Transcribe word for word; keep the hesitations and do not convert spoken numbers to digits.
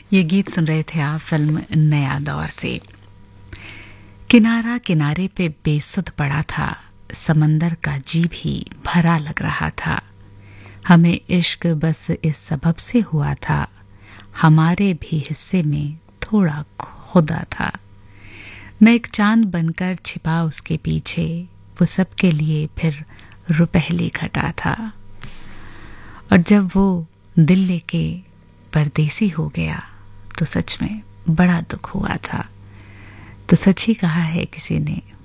ये गीत सुन रहे थे आप फिल्म नया दौर से। किनारा किनारे पे बेसुध पड़ा था, समंदर का जी भी भरा लग रहा था। हमें इश्क बस इस सबब से हुआ था, हमारे भी हिस्से में थोड़ा खुदा था। मैं एक चांद बनकर छिपा उसके पीछे, वो सबके लिए फिर रुपहली घटा था। और जब वो दिल लेके परदेसी हो गया तो सच में बड़ा दुख हुआ था। तो सच ही कहा है किसी ने।